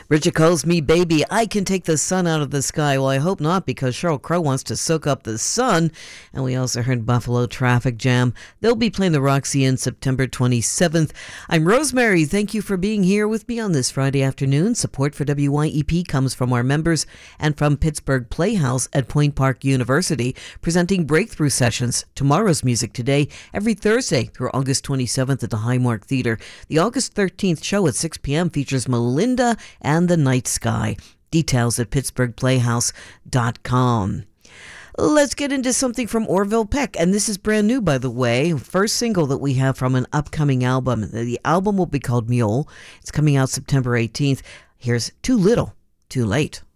Richard calls me baby. I can take the sun out of the sky. Well, I hope not, because Sheryl Crow wants to soak up the sun. And we also heard Buffalo Traffic Jam. They'll be playing the Roxy in September 27th. I'm Rosemary. Thank you for being here with me on this Friday afternoon. Support for WYEP comes from our members and from Pittsburgh Playhouse at Point Park University, presenting breakthrough sessions. Tomorrow's Music Today, every Thursday through August 27th at the Highmark Theater. The August 13th show at 6 p.m. features Melinda and the Night Sky. Details at pittsburghplayhouse.com. Let's get into something from Orville Peck, and this is brand new, by the way. First single that we have from an upcoming album. The album will be called Mule. It's coming out September 18th. Here's Too Little, Too Late.